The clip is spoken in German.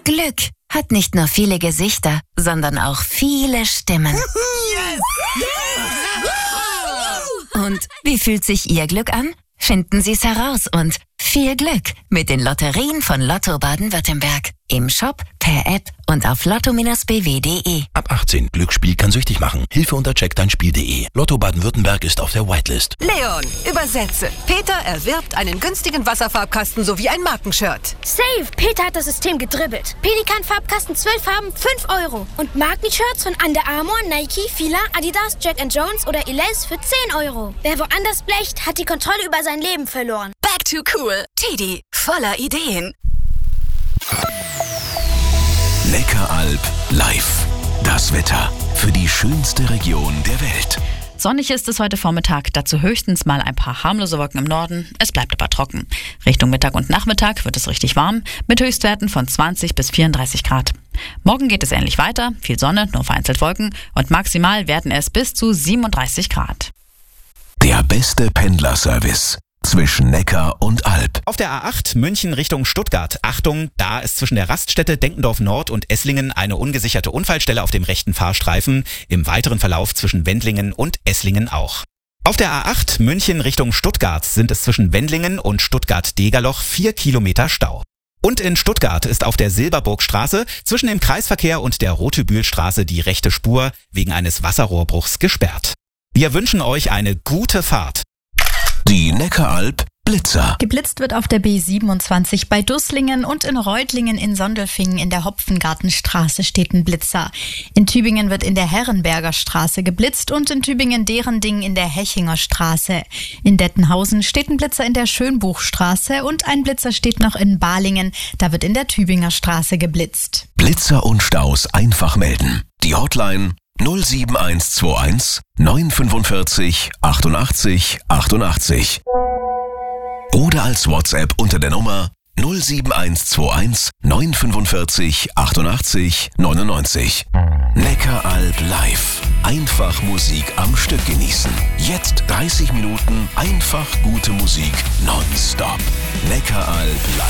Glück hat nicht nur viele Gesichter, sondern auch viele Stimmen. Und wie fühlt sich Ihr Glück an? Finden Sie es heraus und viel Glück mit den Lotterien von Lotto Baden-Württemberg. Im Shop, per App und auf lotto-bw.de. Ab 18. Glücksspiel kann süchtig machen. Hilfe unter checkdeinspiel.de. Lotto Baden-Württemberg ist auf der Whitelist. Leon, übersetze. Peter erwirbt einen günstigen Wasserfarbkasten sowie ein Markenshirt. Safe! Peter hat das System gedribbelt. Pelikan-Farbkasten 12 Farben, 5 €. Und Markenshirts von Under Armour, Nike, Fila, Adidas, Jack & Jones oder Elize für 10 €. Wer woanders blecht, hat die Kontrolle über sein Leben verloren. Back to cool. Teddy, voller Ideen. Neckaralb live. Das Wetter für die schönste Region der Welt. Sonnig ist es heute Vormittag, dazu höchstens mal ein paar harmlose Wolken im Norden. Es bleibt aber trocken. Richtung Mittag und Nachmittag wird es richtig warm, mit Höchstwerten von 20 bis 34 Grad. Morgen geht es ähnlich weiter, viel Sonne, nur vereinzelt Wolken und maximal werden es bis zu 37 Grad. Der beste Pendlerservice zwischen Neckar und Alb. Auf der A8 München Richtung Stuttgart. Achtung, da ist zwischen der Raststätte Denkendorf Nord und Esslingen eine ungesicherte Unfallstelle auf dem rechten Fahrstreifen. Im weiteren Verlauf zwischen Wendlingen und Esslingen auch. Auf der A8 München Richtung Stuttgart sind es zwischen Wendlingen und Stuttgart-Degerloch 4 Kilometer Stau. Und in Stuttgart ist auf der Silberburgstraße zwischen dem Kreisverkehr und der Rotebühlstraße die rechte Spur wegen eines Wasserrohrbruchs gesperrt. Wir wünschen euch eine gute Fahrt. Die Neckaralb Blitzer. Geblitzt wird auf der B27 bei Dusslingen und in Reutlingen in Sondelfingen in der Hopfengartenstraße steht ein Blitzer. In Tübingen wird in der Herrenberger Straße geblitzt und in Tübingen-Derending in der Hechinger Straße. In Dettenhausen steht ein Blitzer in der Schönbuchstraße und ein Blitzer steht noch in Balingen. Da wird in der Tübinger Straße geblitzt. Blitzer und Staus einfach melden. Die Hotline 07121 945 88 88. Oder als WhatsApp unter der Nummer 07121 945 88 99. Neckaralb live. Einfach Musik am Stück genießen. Jetzt 30 Minuten einfach gute Musik nonstop. Neckaralb live.